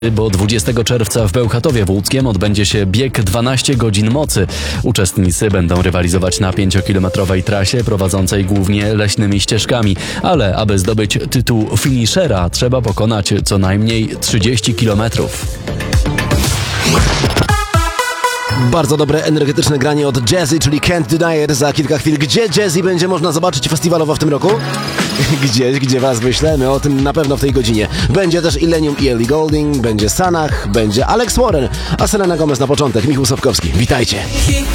Bo 20 czerwca w Bełchatowie Łódzkiem odbędzie się bieg 12 godzin mocy. Uczestnicy będą rywalizować na 5-kilometrowej trasie prowadzącej głównie leśnymi ścieżkami, ale aby zdobyć tytuł finishera, trzeba pokonać co najmniej 30 kilometrów. Bardzo dobre, energetyczne granie od Jazzy, czyli Can't Deny It za kilka chwil. Gdzie Jazzy będzie można zobaczyć festiwalowo w tym roku? Gdzieś, gdzie was wyślemy, o tym na pewno w tej godzinie. Będzie też Illenium i Ellie Goulding, będzie Sanach, będzie Alex Warren, a Selena Gomez na początek. Michał Sapkowski, witajcie.